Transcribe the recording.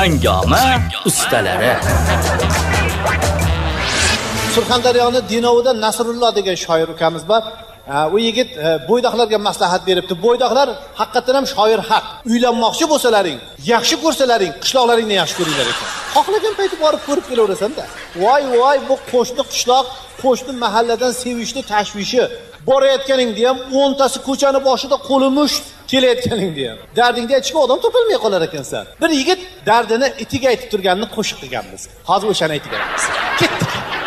Hangoma ustalari. Surxondaryoning Dinovida Nasrullo degan shoir ukamiz bor. U yigit bo'ydoqlarga maslahat beribdi. Bo'ydoqlar haqiqatan ham shoir haq. Uylanmoqchi bo'lsalaring, yaxshi ko'rsalaring, qishloqlaringni yaxshi ko'ringlar ekan. Xohlagan payti borib ko'rib kelaverasanda. Voy, bu qo'shni qishloq, qo'shni mahalladan sevishni tashvishi. Borayotganingda ham 10 tasi ko'chani boshida qo'li musht kelayotganingda ham. Dardingni aytishga odam topilmay qolar ekansan. Bir yigit dardini itiga aytib turganini qo'shiq qilganmiz. Hozir o'shani aytib beramiz. Ketdik.